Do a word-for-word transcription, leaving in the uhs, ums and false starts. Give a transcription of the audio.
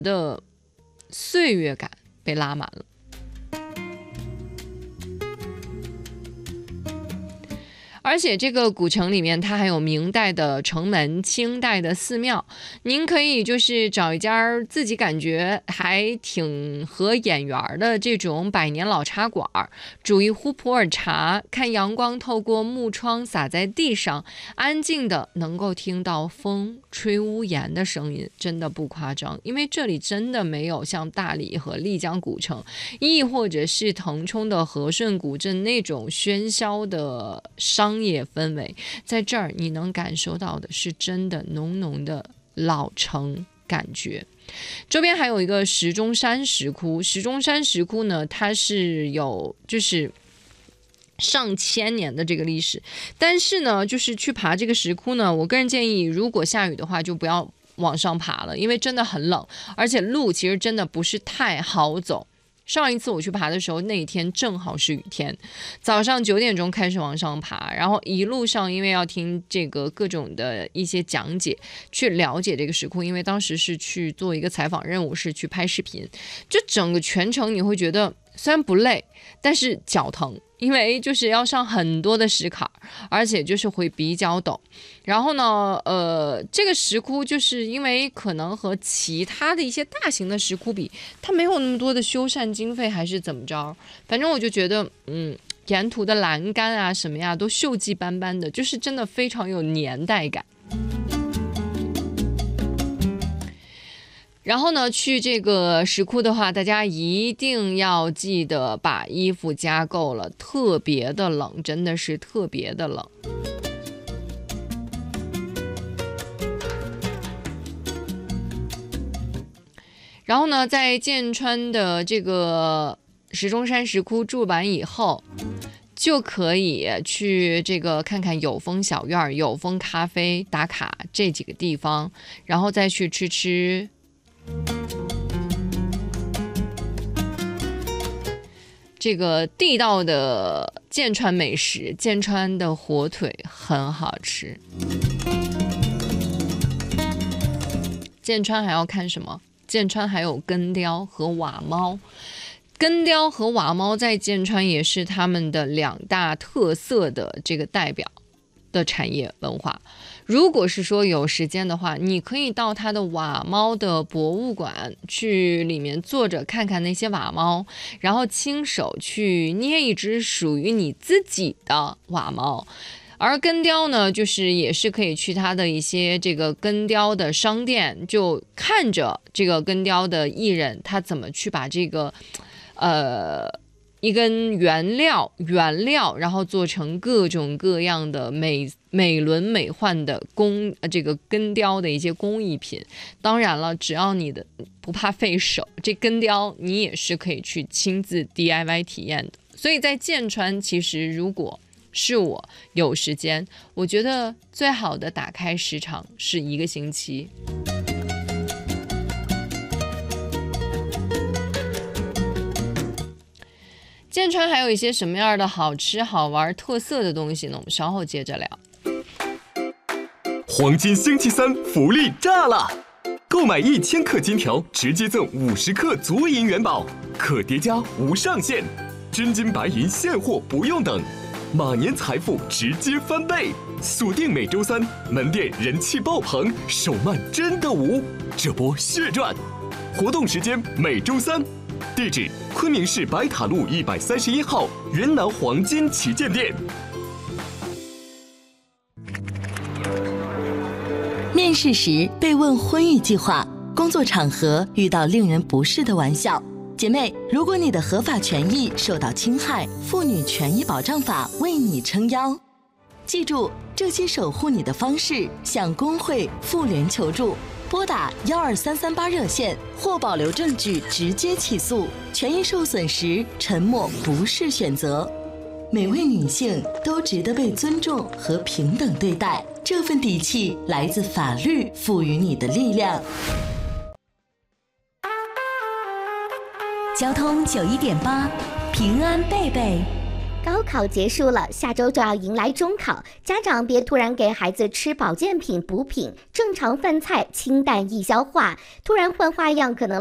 的岁月感被拉满了。而且这个古城里面它还有明代的城门、清代的寺庙，您可以就是找一家自己感觉还挺合眼缘的这种百年老茶馆，煮一壶普洱茶，看阳光透过木窗洒在地上，安静的能够听到风吹屋檐的声音，真的不夸张。因为这里真的没有像大理和丽江古城，亦或者是腾冲的和顺古镇那种喧嚣的商商业氛围，在这儿你能感受到的是真的浓浓的老城感觉。周边还有一个石钟山石窟，石钟山石窟呢，它是有就是上千年的这个历史，但是呢，就是去爬这个石窟呢，我个人建议，如果下雨的话，就不要往上爬了，因为真的很冷，而且路其实真的不是太好走。上一次我去爬的时候，那一天正好是雨天，早上九点钟开始往上爬，然后一路上因为要听这个各种的一些讲解，去了解这个石窟，因为当时是去做一个采访任务，是去拍视频，就整个全程你会觉得虽然不累，但是脚疼，因为就是要上很多的石坎，而且就是会比较陡。然后呢，呃，这个石窟就是因为可能和其他的一些大型的石窟比，它没有那么多的修缮经费，还是怎么着？反正我就觉得，嗯，沿途的栏杆啊什么呀，都锈迹斑斑的，就是真的非常有年代感。然后呢，去这个石窟的话，大家一定要记得把衣服加够了，特别的冷，真的是特别的冷。然后呢，在剑川的这个石钟山石窟住完以后，就可以去这个看看有风小院、有风咖啡打卡这几个地方，然后再去吃吃这个地道的剑川美食。剑川的火腿很好吃。剑川还要看什么？剑川还有根雕和瓦猫。根雕和瓦猫在剑川也是他们的两大特色的这个代表的产业文化。如果是说有时间的话，你可以到它的瓦猫的博物馆去里面坐着看看那些瓦猫，然后亲手去捏一只属于你自己的瓦猫。而根雕呢，就是也是可以去它的一些这个根雕的商店，就看着这个根雕的艺人他怎么去把这个呃一根原料原料，然后做成各种各样的美美轮美奂的工呃这个根雕的一些工艺品。当然了，只要你的不怕费手，这根雕你也是可以去亲自 D I Y 体验的。所以在剑川，其实如果是我有时间，我觉得最好的打开时长是一个星期。剑川还有一些什么样的好吃好玩特色的东西呢？我们稍后接着聊。 黄金星期三福利炸了！购买一千克金条，直接赠五十克足银元宝，可叠加无上限，真金白银现货不用等。马年财富直接翻倍，锁定每周三门店人气爆棚，手慢真的无，这波血赚！活动时间每周三，地址昆明市白塔路一百三十一号云南黄金旗舰店。 面试时被问婚育计划，工作场合遇到令人不适的玩笑。姐妹，如果你的合法权益受到侵害，妇女权益保障法为你撑腰。记住，这些守护你的方式，向工会、妇联求助，拨打幺二三三八热线或保留证据直接起诉。权益受损时，沉默不是选择。每位女性都值得被尊重和平等对待，这份底气来自法律赋予你的力量。 交通九一点八，平安贝贝。 高考结束了，下周就要迎来中考，家长别突然给孩子吃保健品补品，正常饭菜清淡易消化，突然换花样可能